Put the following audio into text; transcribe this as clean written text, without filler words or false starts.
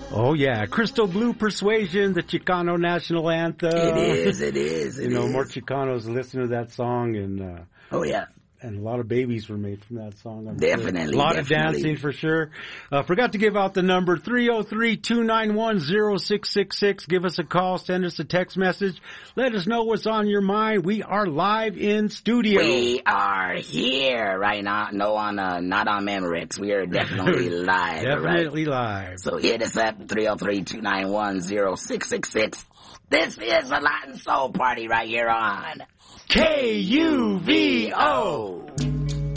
Oh, yeah. Crystal Blue Persuasion, the Chicano national anthem. It is. More Chicanos listen to that song, and oh, yeah. And a lot of babies were made from that song. Definitely. A lot of dancing for sure. Forgot to give out the number 303-291-0666. Give us a call. Send us a text message. Let us know what's on your mind. We are live in studio. We are here right now. No, not on Memorex. We are definitely live. Definitely live. So hit us up 303-291-0666. This is the Latin Soul Party right here on KUVO.